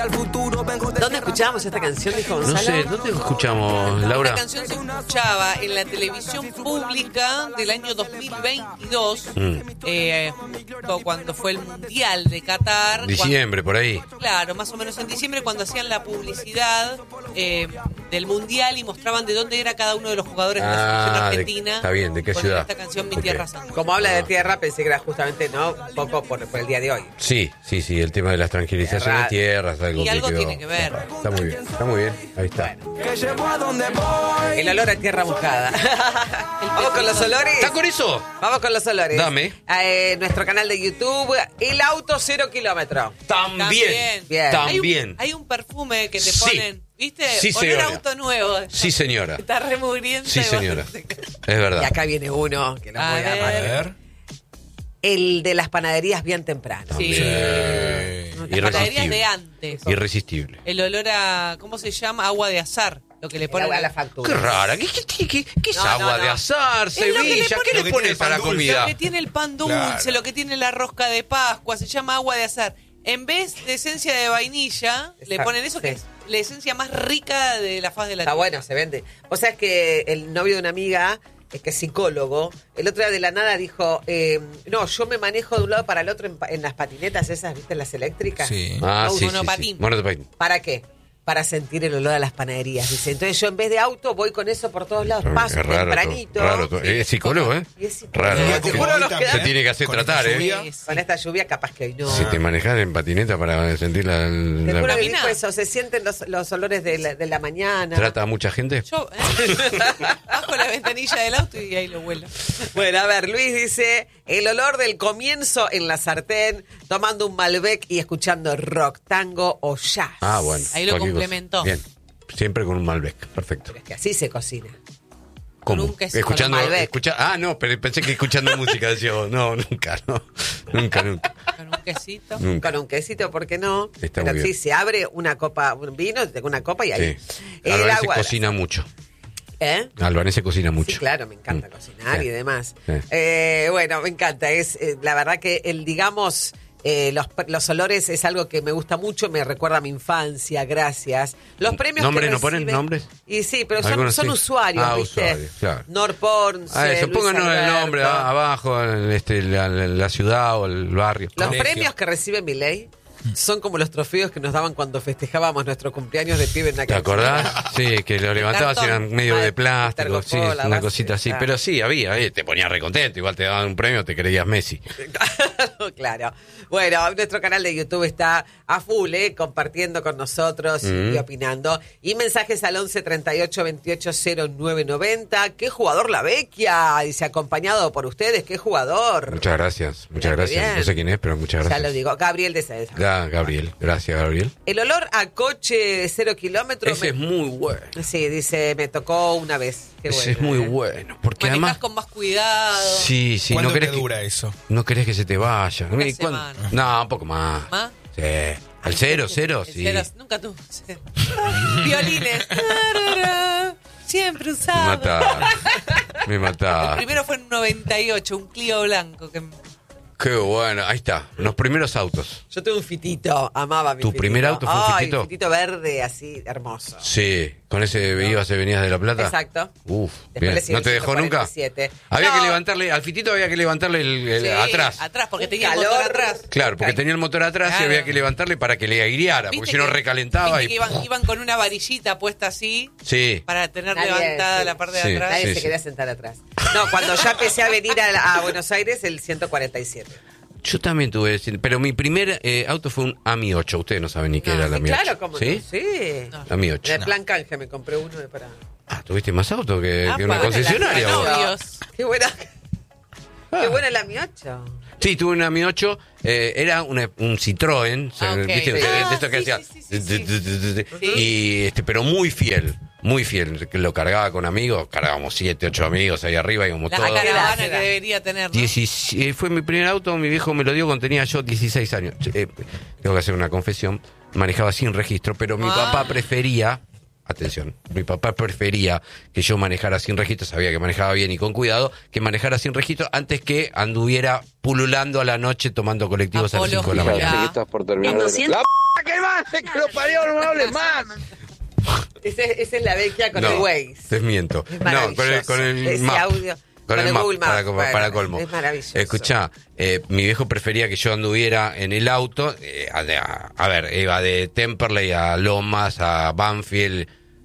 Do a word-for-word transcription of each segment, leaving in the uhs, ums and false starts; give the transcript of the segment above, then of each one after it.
¿Dónde escuchábamos esta canción, dijo Gonzalo? No sé, ¿dónde escuchamos, Laura? Esta canción se escuchaba en la televisión pública del año dos mil veintidós, Mm. eh, cuando fue el Mundial de Qatar. Diciembre, cuando, por ahí. Claro, más o menos en diciembre, cuando hacían la publicidad eh, del Mundial y mostraban de dónde era cada uno de los jugadores de la selección Ah, de- argentina. está bien, ¿de qué con ciudad? Esta canción, Mi Ok. Tierra Santa. Como habla de tierra, pensé que era justamente, ¿no? Un poco por, por el día de hoy. Sí, sí, sí, el tema de las tranquilizaciones de tierras, algo Y que algo quedó- tiene que ver. Está muy bien, está muy bien, ahí está. El olor a tierra mojada. Vamos con los olores. ¿Está con eso? Vamos con los olores. Dame. Eh, nuestro canal de YouTube, El Auto Cero Kilómetro. También. Bien. Hay un, También. hay un perfume que te Sí. ponen, ¿viste? Sí, Olor señora. a auto nuevo. Sí, señora. Está remugriento. Sí, y señora. bastante- Es Y verdad. acá viene uno que no A voy a ver. amar. A ver. El de las panaderías bien temprano. Sí. Sí. Las panaderías de antes. Irresistible. El olor a, ¿cómo se llama? Agua de azar. Lo que le El ponen agua a la Qué factura. rara, ¿qué, qué, qué, qué es No, no, agua no. de azar, Es lo que le Sevilla? ponen- ¿Qué lo le que pones tiene a la pan dulce. comida? Lo que tiene el pan dulce, Claro. lo que tiene la rosca de Pascua, se llama agua de azar. En vez de esencia de vainilla, le Exacto, ponen eso que sí. es la esencia más rica de la faz de la Está tierra. bueno, se vende. O sea, es que el novio de una amiga, es que es psicólogo, el otro día de la nada dijo, eh, no, yo me manejo de un lado para el otro en, pa- en las patinetas esas, ¿viste? Las eléctricas. Sí. Ah, Un sí, sí, sí. monopatín. Monopatín. ¿Para qué? Para sentir el olor a las panaderías, dice. Entonces yo en vez de auto voy con eso por todos lados, paso Es raro, tempranito. todo, raro todo. Es psicólogo, ¿eh? Y es psicólogo. Raro. Y ¿eh? te juro, nos también, queda- Se tiene que hacer con tratar, esta ¿eh? lluvia. Sí, sí. Con esta lluvia capaz que hoy no. Si te manejas en patineta para sentir la, Te la- juro que Camina. dijo eso, se sienten los, los olores de la, de la mañana. trata a mucha gente. Yo eh, bajo la ventanilla del auto y ahí lo huelo. Bueno, a ver, Luis dice, el olor del comienzo en la sartén, tomando un Malbec y escuchando rock, tango o jazz. Ah, bueno. Ahí lo cualquier cosa. complementó. Bien. Siempre con un Malbec. Perfecto. Pero es que así se cocina. ¿Cómo? un queso, Escuchando, con un Malbec. escucha, ah, no, pero pensé que escuchando música decía, vos, no, nunca, no. Nunca, nunca. Con un quesito. Nunca. Con un quesito, ¿por qué no? Está Pero muy sí, bien. se abre una copa, un vino, una copa y ahí. Sí. El Albanese agua. cocina mucho. ¿Eh? Albanese cocina mucho. Sí, claro, me encanta Mm. cocinar Sí. y demás. Sí. Eh, bueno, me encanta. Es eh, la verdad que el, digamos, eh, los, los olores es algo que me gusta mucho, me recuerda a mi infancia, gracias. Los premios ¿Nombres que no ponen reciben- nombres? Y sí, pero son, Algunos son sí. usuarios, Ah, ¿viste? usuarios, claro. Norporns, Ah, eso, Luis pónganos el Alberto. nombre a- abajo, el, este, la, la- la ciudad o el barrio. Los Colegio. premios que recibe Milei son como los trofeos que nos daban cuando festejábamos nuestro cumpleaños de pibe en la ¿Te cancha. acordás? Sí, que lo levantabas y Cartón. eran medio Ah, de plástico, sí, Tergopol, la una base, cosita así. claro. Pero sí, había, eh, te ponías recontento, igual te daban un premio, te creías Messi. Claro. Bueno, nuestro canal de YouTube está a full, ¿eh? Compartiendo con nosotros Mm. y opinando. Y mensajes al once treinta y ocho veintiocho cero nueve noventa. ¿Qué jugador la Vecchia? Dice, acompañado por ustedes, ¿qué jugador? Muchas gracias, muchas Mira qué gracias. bien. No sé quién es, pero muchas Ya gracias. lo digo. Gabriel de César. Ya, Gabriel, gracias, Gabriel. El olor a coche de cero kilómetros. Ese es me- muy bueno. Sí, dice, me tocó una vez. Qué Ese bueno, es muy ¿eh? bueno. Porque Manejás además. con más cuidado. Sí, sí, ¿Cuánto no te querés, que, dura eso? no querés que se te vaya. Una ¿Y cuándo? semana. No, un poco más. ¿Más? Sí. ¿Al cero, cero? El Sí. cero, nunca tuve cero. Violines. Tarara, Siempre Me usado. mataba. Me El mataba. primero fue en noventa y ocho, un Clio blanco. Que... Qué bueno. Ahí está. Los primeros autos. Yo tuve un fitito, amaba mi ¿Tu fitito. primer auto fue un Ay, fitito? fitito verde, así, hermoso. Sí. Con ese ibas y venías de La Plata. Exacto. Uf, Después bien. le siguió ¿No te el dejó nunca? ciento cuarenta y siete. Había No. que levantarle, al fitito había que levantarle el, el- Sí, atrás. Atrás, porque Un tenía el calor. motor atrás. Claro, porque Ay. tenía el motor atrás y Claro. había que levantarle para que le aireara, porque ¿Viste si no que- recalentaba viste y... que iban, iban con una varillita puesta así Sí. para tener Nadie, levantada sí. la parte de Sí. atrás. Nadie Sí, se sí. quería sentar atrás. No, cuando ya empecé a venir a, a Buenos Aires, el ciento cuarenta y siete. Yo también tuve, pero mi primer eh, auto fue un A M I ocho. Ustedes no saben ni qué No, era la Sí, A M I ocho. claro, cómo ¿Sí? no. Sí. No. A M I ocho. En el plan canje me compré uno de para... Ah, tuviste más autos que, Ah, que una para concesionaria. la- vos. la- novios. Qué buena. Ah. Qué buena la Mi ocho. Sí, tuve un A M I ocho. eh, era una- un Citroën. o sea, Ah, ok. ¿viste? De- de Ah, esto que sí, hacía. sí, sí, sí, sí. Sí. Y este, pero muy fiel. Muy fiel. Que lo cargaba con amigos. Cargábamos siete, ocho amigos ahí arriba y como La todo. caravana Queda, que queda. debería tener, ¿no? dieciséis fue mi primer auto, mi viejo me lo dio cuando tenía yo dieciséis años. Eh, tengo que hacer una confesión, manejaba sin registro, pero mi Ah. papá prefería, atención, mi papá prefería que yo manejara sin registro, sabía que manejaba bien y con cuidado, que manejara sin registro antes que anduviera pululando a la noche tomando colectivos a las cinco de la Apología. mañana. Estás por terminar En de- doscientos ¡La que más! ¡Que lo parió, no hables más! Ese- Esa es la vecchia con No, el Waze. te miento. Es No, con el, maravilloso. con el Ese map. audio. Con el, map, Google Maps, para, bueno, para colmo. es maravilloso. Escuchá, eh, mi viejo prefería que yo anduviera en el auto. eh, a, a- a ver, iba de Temperley a Lomas, a Banfield.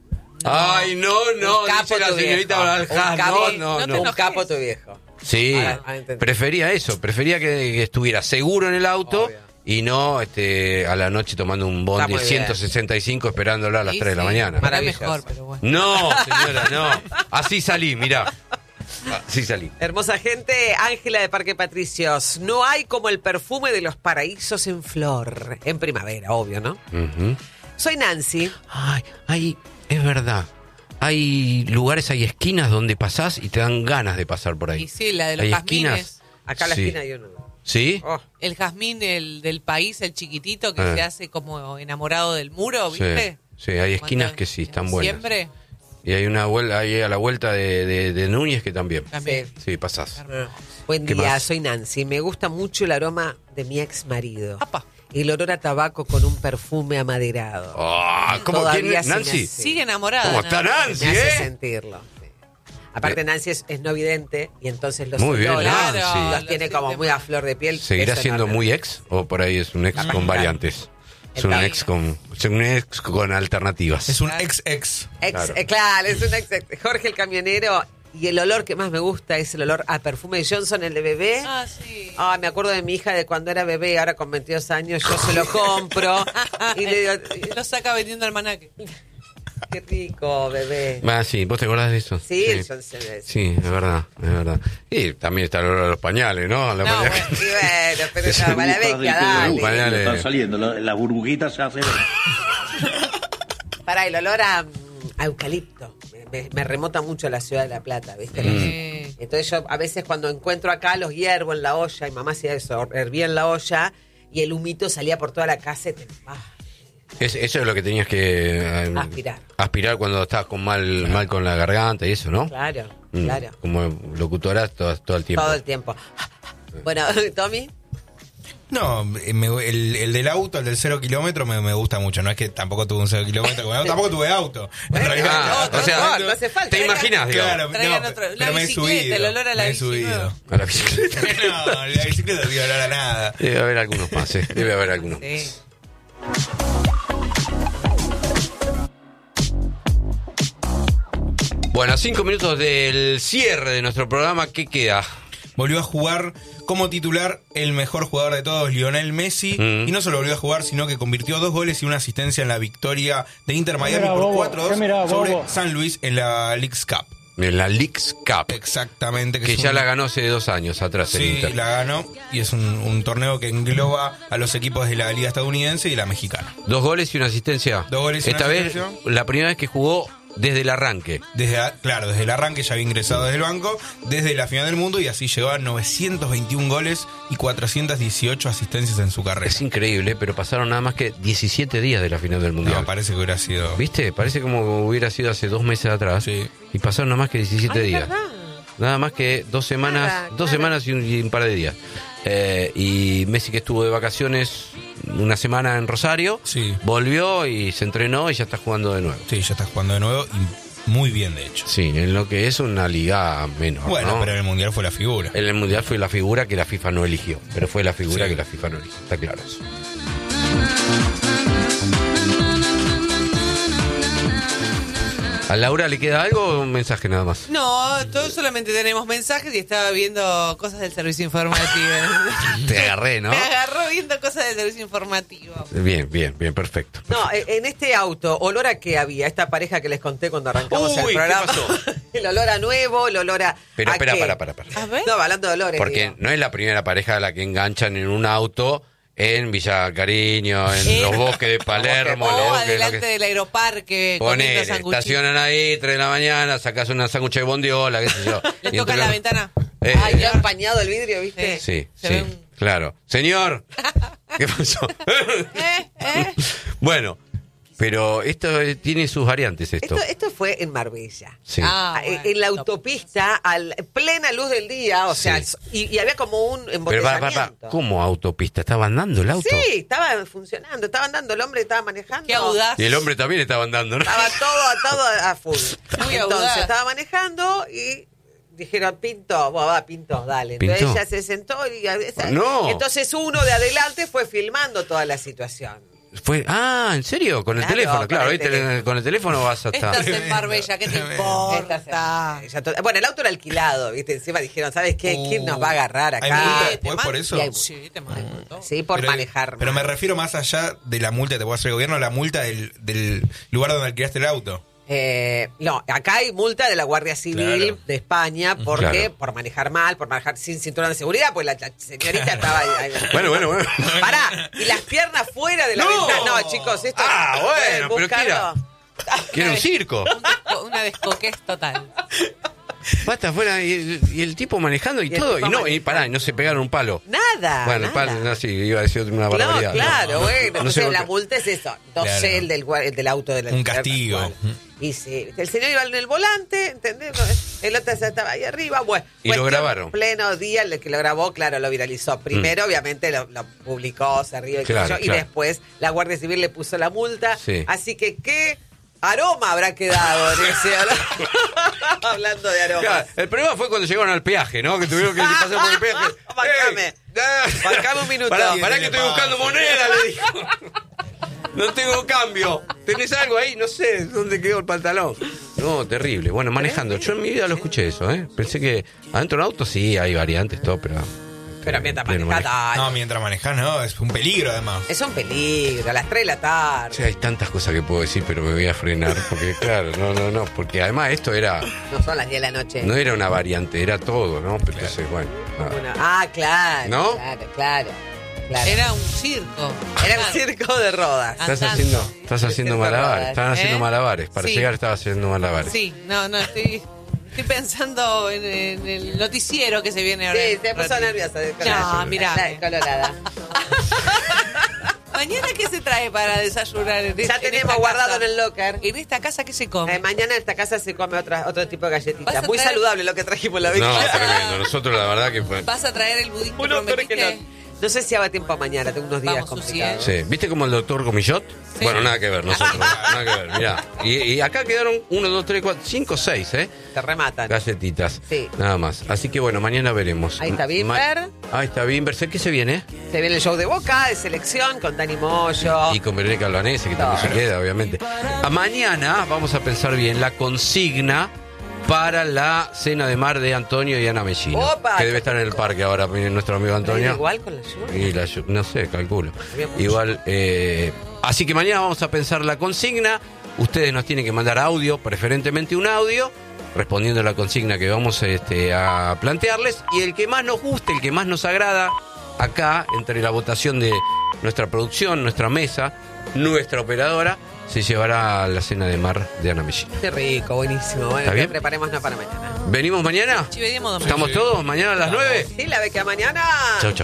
Ay, no, no, Un capo dice la tu señorita viejo. Baljá. Un capo- No, no, no te no. Un capo tu viejo. Sí, Ahora, ahora entendí. prefería eso, prefería que, que estuviera seguro en el auto. Obvio. Y no este, a la noche tomando un Está bondi muy bien. ciento sesenta y cinco esperándolo a las Sí, tres de la sí. mañana. Era Maravilloso. mejor, pero bueno. No, señora, no. Así salí, mirá. Así salí. Hermosa gente, Ángela de Parque Patricios. No hay como el perfume de los paraísos en flor. En primavera, obvio, ¿no? Ujú. Soy Nancy. Ay, hay, es verdad. Hay lugares, hay esquinas donde pasás y te dan ganas de pasar por ahí. Y sí, la de los Hay jazmines. esquinas. Acá a la Sí. esquina hay uno. ¿Sí? Oh, El jazmín el del país, el chiquitito, que Ah. se hace como enamorado del muro, Sí, ¿viste? sí, hay esquinas Cuando que sí en están buenas. diciembre, Y hay una vuelta, hay a la vuelta de, de, de Núñez que también. también. Sí, pasás. ah. Buen ¿Qué día, más? soy Nancy. Me gusta mucho el aroma de mi ex marido. Apa. El olor a tabaco con un perfume amaderado. Ah, ¿cómo Todavía quién? se me Nancy. hace- Sigue enamorada. ¿Cómo está nada más. Nancy, Me hace eh? sentirlo. sí. Aparte, Nancy es, es no vidente y entonces los Muy bien, olores Nancy. Claro, los tiene lo como siente muy a más. flor de piel. ¿Seguirá Eso siendo enorme. muy ex? ¿O por ahí es un ex con variantes? Es un Está ex con, es un ex con alternativas. Es un ex-ex. Ex, Claro. eh, claro, es un ex, ex. Jorge el camionero. Y el olor que más me gusta es el olor a perfume de Johnson, el de bebé. Ah, sí. Ah, me acuerdo de mi hija de cuando era bebé y ahora con veintidós años yo se lo compro. Y le digo, Lo saca vendiendo almanaque. qué rico, bebé. Ah, sí, ¿vos te acordás de eso? Sí, el Johnson es. Sí, es verdad, es verdad. Y también está el olor a los pañales, ¿no? La No, pañal- bueno. Y bueno, pero Es ya, un para la vecchia, dale. pañales. Están saliendo, la- las burbujitas se hacen. Para el olor a, mm, a eucalipto. Me, me- me remota mucho a la ciudad de La Plata, ¿viste? Sí. Entonces yo a veces cuando encuentro acá los hiervo en la olla, y mamá hacía eso, hervía en la olla y el humito salía por toda la casa y te... ah, Es- eso es lo que tenías que eh, Aspirar. aspirar cuando estabas con mal, mal con la garganta y eso, ¿no? claro, Mm, claro. Como locutora todo, todo el tiempo. Todo el tiempo. Bueno, Tommy, No, eh, me- el, el del auto, el del cero kilómetro, me, me gusta mucho. No es que tampoco tuve un cero kilómetro, como, tampoco tuve auto. En realidad, Ah, otro, o sea, otro, no hace falta. ¿te imaginas, digamos? Claro, Traigan no, otro. La pero me he bicicleta, subido. el olor a la me he bici, subido. A la bicicleta. No, la bicicleta no tiene olor a nada. Debe haber algunos más, ¿eh? Debe haber algunos más. Sí. Bueno, a cinco minutos del cierre de nuestro programa, ¿qué queda? Volvió a jugar como titular el mejor jugador de todos, Lionel Messi. Mm. Y no solo volvió a jugar, sino que convirtió dos goles y una asistencia en la victoria de Inter Miami mirá, por bobo? cuatro ¿Qué dos mirá, sobre bobo? San Luis en la Leagues Cup. En la Leagues Cup, Exactamente. que es ya un- la ganó hace dos años atrás el Sí, Inter. la ganó. Y es un, un torneo que engloba a los equipos de la Liga Estadounidense y la Mexicana. Dos goles y una asistencia. Dos goles y Esta una vez, asistencia. la primera vez que jugó desde el arranque. Desde, a- claro, desde el arranque ya había ingresado desde el banco, desde la final del mundo, y así llegó a novecientos veintiún goles y cuatrocientas dieciocho asistencias en su carrera. Es increíble, pero pasaron nada más que diecisiete días de la final del Mundial. No, parece que hubiera sido... ¿Viste? Parece como hubiera sido hace dos meses atrás. Sí. Y pasaron nada más que diecisiete Ay, días. ¿verdad? Nada más que dos semanas, Nada, dos claro. semanas y un, y un par de días. Eh, y Messi, que estuvo de vacaciones una semana en Rosario, Sí. volvió y se entrenó y ya está jugando de nuevo. Sí, ya está jugando de nuevo y muy bien, de hecho. Sí, en lo que es una liga menor. Bueno, ¿no? pero en el Mundial fue la figura. En el Mundial fue la figura que la FIFA no eligió, pero fue la figura Sí. que la FIFA no eligió, está claro eso. ¿A Laura le queda algo o un mensaje nada más? No, todos solamente tenemos mensajes y estaba viendo cosas del servicio informativo. Te agarré, ¿no? Me agarró viendo cosas del servicio informativo. Bien, bien, bien, perfecto. No, e- en este auto, ¿olor a qué había? Esta pareja que les conté cuando arrancamos Uy, el ¿qué programa. pasó? El olor a nuevo, el olor a. Pero ¿a espera, qué? para, para, para. A ver. No, hablando de olores. Porque digo. no es la primera pareja a la que enganchan en un auto en Villa Cariño, en Eh. los bosques de Palermo, O los bosques, adelante lo que- del aeroparque comiendo Ponele, sanguchitos. estacionan ahí, tres de la mañana, sacas una sándwich de bondiola, qué sé yo. Le Y tocan entre la los- ventana. Eh, Ay, ya empañado el vidrio, ¿viste? Sí, Se sí, ve un- claro. Señor, ¿qué pasó? Eh, eh. Bueno, Pero esto eh, tiene sus variantes, esto. Esto, esto fue en Marbella. Sí. Ah, En- bueno, en la top. autopista, a plena luz del día, o Sí. sea, y, y había como un Pero va, va, embotellamiento. va, ¿cómo autopista? ¿Estaba andando el auto? Sí, estaba funcionando, estaba andando el hombre, estaba manejando. Qué audaz. Y el hombre también estaba andando, ¿no? Estaba todo, todo a full. Muy Entonces audaz. estaba manejando y dijeron, Pinto, bueno, va, Pinto, dale. Entonces ¿Pinto? ella se sentó y esa- No. entonces uno de adelante fue filmando toda la situación. Fue, ah, ¿en serio? Con el Claro, teléfono, con claro. el ahí te- teléfono. con el teléfono vas hasta... Estás en Marbella, ¿qué te Esta importa? se- ella to- bueno, el auto era alquilado, ¿viste? Encima dijeron, ¿sabes qué? ¿Quién nos va a agarrar ¿Hay acá? multa te después man- por eso? Y hay- Sí, te mando. Sí, por Pero- manejar. Pero me mal. refiero más allá de la multa que te puede hacer el gobierno, la multa del, del lugar donde alquilaste el auto. Eh, no, acá hay multa de la Guardia Civil Claro. de España porque Claro. por manejar mal, por manejar sin cinturón de seguridad, pues la, la señorita estaba ahí. ahí. Bueno, bueno, bueno. Pará, y las piernas fuera de la No. ventana. No, chicos, esto. Ah, bueno, pueden pero ¿qué era? buscarlo. Quiero un circo. Un desco- Una descoquez total. Basta afuera y, y el tipo manejando y, Y el todo. Y tipo no, y manejando. pará, y no se pegaron un palo. Nada. Bueno, el nada. palo, no, sí, iba a decir una No, barbaridad. claro, No, bueno. no Entonces sé por la qué. multa es eso. No Claro. sé el del, gua- el del auto de la Un castigo. Y sí, el señor iba en el volante, ¿entendés? El otro ya estaba ahí arriba. Bueno, Y lo cuestión, grabaron. Pleno día, el que lo grabó, claro, lo viralizó. Primero, obviamente, lo, lo publicó, se rió y, qué sé Claro, yo, y claro. después la Guardia Civil le puso la multa. Sí. Así que, ¿qué aroma habrá quedado en ese hablando de aroma? Claro, el problema fue cuando llegaron al peaje, ¿no? Que tuvieron que pasar por el peaje. Bancame. ¡Ey! Ah. Bancame un minuto. Pará, ¿Qué pará te que le estoy pasa? buscando moneda, le dijo. No tengo cambio. ¿Tenés algo ahí? No sé dónde quedó el pantalón. No, terrible. Bueno, manejando. Yo en mi vida lo escuché eso, ¿eh? Pensé que adentro del auto sí hay variantes, todo, pero... Pero mientras Pleno maneja, manejo. No, mientras manejas, no, es un peligro además. es un peligro, a las tres de la tarde. Sí, hay tantas cosas que puedo decir, pero me voy a frenar. Porque, claro, no, no, no. Porque además esto era... No son las diez de la noche. No era una variante, era todo, ¿no? Pero entonces, bueno. nada. Una- Ah, claro. ¿No? Claro, claro. claro. Era un circo. Era un circo de rodas. Estás andando. haciendo, estás haciendo Circo malabares. Rodas. Estaban haciendo ¿Eh? malabares. Para Sí. llegar estaba haciendo malabares. Sí, no, no, estoy, estoy pensando en, en el noticiero que se viene ahora. Sí, en se un puso ratito. nerviosa. de- con No, la- mirá. la- colorada. Mañana, ¿qué se trae para desayunar? En Ya en tenemos esta guardado casa? en el locker. En esta casa, ¿qué se come? Eh, mañana en esta casa se come otra, otro tipo de ¿Vas galletitas. a Muy traer- saludable lo que trajimos la vez. No, que- tremendo. Nosotros la verdad que fue... ¿Vas a traer el budín que Uno, pero es que prometiste? no. No sé si haga tiempo mañana, tengo unos días Vamos, complicados. Sí, ¿viste como el doctor Comillot? Sí. Bueno, nada que ver nosotros. Nada que ver, mirá. Y, y acá quedaron uno, dos, tres, cuatro, cinco, seis, ¿eh? Te rematan. Galletitas. Sí. Nada más. Así que bueno, mañana veremos. Ahí está Bimber. Ma- Ahí está Bimber. ¿Sé qué se viene? Se viene el show de Boca, de selección, con Dani Moyo. Y con Verónica Albanese, que también se queda, obviamente. A mañana vamos a pensar bien la consigna para la cena de mar de Antonio y Ana Mellino. Opa, que debe qué estar en el parque ahora, viene nuestro amigo Antonio. Igual con la lluvia. Y la llu- no sé, calculo. Había mucho. Igual, eh, así que mañana vamos a pensar la consigna. Ustedes nos tienen que mandar audio, preferentemente un audio, respondiendo a la consigna que vamos este, a plantearles. Y el que más nos guste, el que más nos agrada, acá, entre la votación de nuestra producción, nuestra mesa, nuestra operadora, se llevará a la cena de mar de Ana Mellino. Qué rico, buenísimo. Bueno, ¿Está bien? preparémonos para mañana. ¿Venimos mañana? Sí, venimos domingo. ¿Estamos todos? ¿Mañana a las nueve? Sí, la beca mañana. Chau, chau.